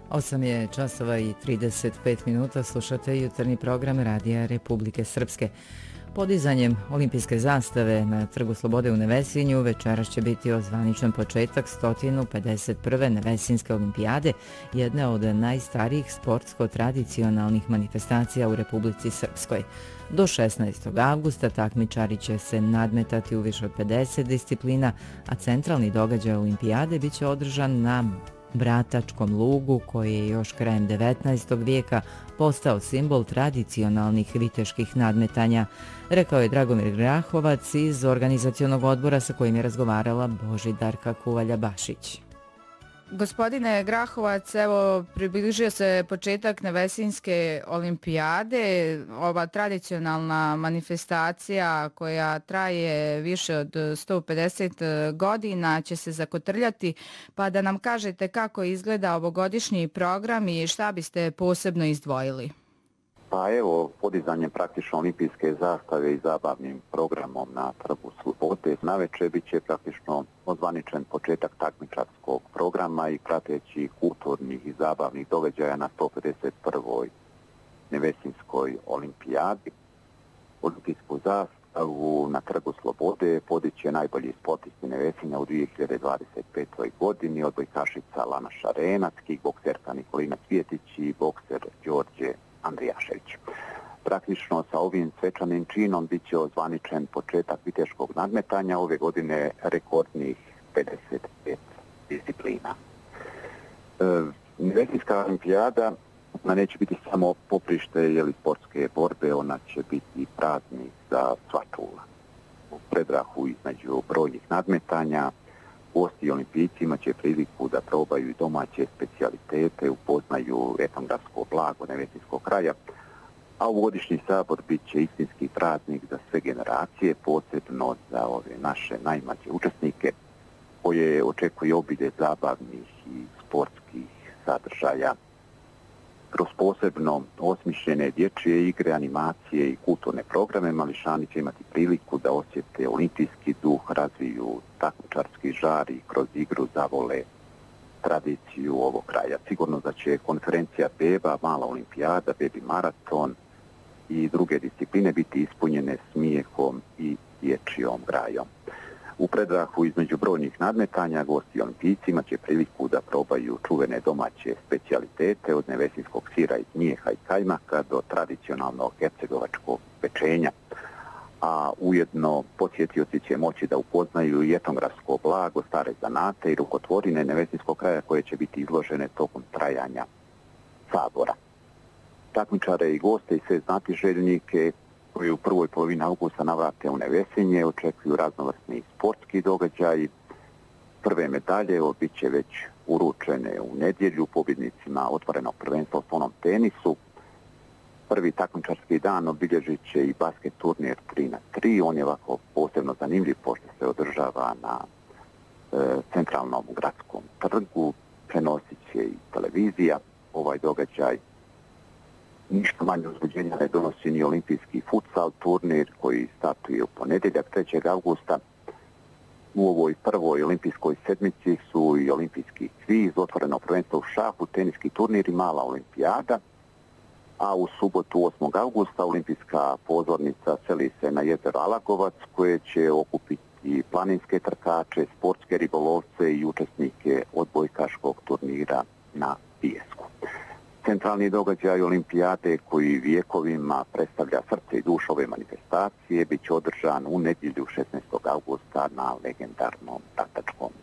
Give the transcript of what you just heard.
8 je časova i 35 minuta, slušate jutarnji program Radija Republike Srpske. Podizanjem olimpijske zastave na Trgu Slobode u Nevesinju večeras će biti ozvaničen početak 151. Nevesinjske olimpijade, jedne od najstarijih sportsko-tradicionalnih manifestacija u Republici Srpskoj. Do 16. avgusta takmičari će se nadmetati u više od 50 disciplina, a centralni događaj olimpijade biće održan na Bratačkom lugu, koji je još krajem 19. vijeka postao simbol tradicionalnih viteških nadmetanja, rekao je Dragomir Grahovac iz organizacionog odbora sa kojim je razgovarala Božidarka Kuvalja-Bašić. Gospodine Grahovac, evo približio se početak Nevesinjske olimpijade, ova tradicionalna manifestacija koja traje više od 150 godina će se zakotrljati, pa da nam kažete kako izgleda ovogodišnji program i šta biste posebno izdvojili. Pa evo, podizanjem praktično olimpijske zastave i zabavnim programom na Trgu Slobode navečer bit će praktično ozvaničen početak takmičarskog programa i prateći kulturnih i zabavnih događaja na 151. Nevesinjskoj olimpijadi. Olimpijsku zastavu na Trgu Slobode podiće najbolji sportisti Nevesinja u 2025. godini, odbojkašica Lana Šarenac, kickbokserka Nikolina Cvjetić i bokser Đorđe Andrijašević. Praktično sa ovim svečanim činom bit će ozvaničen početak viteškog nadmetanja, ove godine rekordnih 55 disciplina. Nevesinjska olimpijada neće biti samo poprište sportske borbe, ona će biti praznik za sva čula. U predrahu između brojnih nadmetanja gosti olimpijci imat će priliku da probaju domaće specijalitete, upoznaju etnografsko blago Nevesinjskog kraja, a ovogodišnji sabor bit će istinski praznik za sve generacije, posebno za ove naše najmlađe učesnike, koje očekuje obilje zabavnih i sportskih sadržaja. Kroz posebno osmišljene dječje igre, animacije i kulturne programe mališani će imati priliku da osjete olimpijski duh, razviju takmičarski žar i kroz igru zavole tradiciju ovog kraja. Sigurno da će konferencija Beba, Mala olimpijada, Bebi maraton i druge discipline biti ispunjene smijehom i dječjom grajom. U predrahu između brojnih nadmetanja gosti olimpijci imat će priliku da probaju čuvene domaće specijalitete od nevesinjskog sira iz mijeha i kajmaka do tradicionalnog hercegovačkog pečenja. A ujedno posjetioci će moći da upoznaju i etnografsko blago, stare zanate i rukotvorine Nevesinjskog kraja koje će biti izložene tokom trajanja sabora. Takmičare i goste i sve znatiželjnike koji u prvoj polovini augusta navrate u Nevesinje očekuju raznovrsni sportski događaji. Prve medalje bit će već uručene u nedjelju pobjednicima otvorenog prvenstva u stolnom tenisu. Prvi takmičarski dan obilježit će i basket turnir 3x3. On je ovako posebno zanimljiv pošto se održava na centralnom gradskom trgu. Prenosit će i televizija ovaj događaj. Ništa manje uzbuđenja ne donosi ni olimpijski futsal turnir koji startuje u ponedjeljak 3. augusta. U ovoj prvoj olimpijskoj sedmici su i olimpijski kviz, otvoreno prvenstvo u šahu, teniski turnir i mala olimpijada. A u subotu 8. augusta olimpijska pozornica seli se na jezero Alagovac koje će okupiti planinske trkače, sportske ribolovce i učesnike odbojkaškog turnira na pijesku. Centralni događaj olimpijade koji vijekovima predstavlja srce i dušu ove manifestacije bit će održan u nedjelju 16. augusta na legendarnom Bratačkom